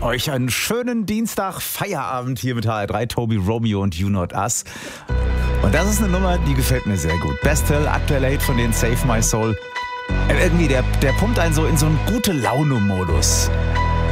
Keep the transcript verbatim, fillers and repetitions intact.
euch einen schönen Dienstag, Feierabend hier mit H R drei, Toby, Romeo und You Not Us. Und das ist eine Nummer, die gefällt mir sehr gut. Best Hill, aktuell Hate von den Save My Soul. Irgendwie, der, der pumpt einen so in so einen gute Laune-Modus.